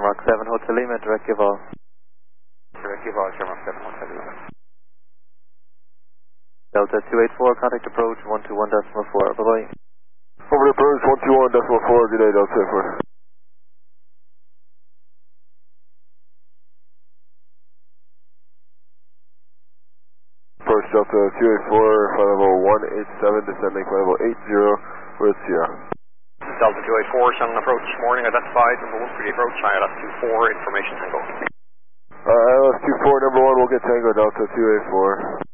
Shamrock 7 Hotel Lima, direct give all. Direct give all, Shamrock 7 Hotel Lima. Delta 284, contact approach 121.4, bye-bye. Over to approach 121.4, good day, Delta 284. Approach Delta 284, flight level 187, descending flight level 80 with Sierra. Delta 284, sending approach this morning, identified, number 1 for the approach, ILS 24, information tango. ILS 24, number 1, we'll get Tango Delta 284.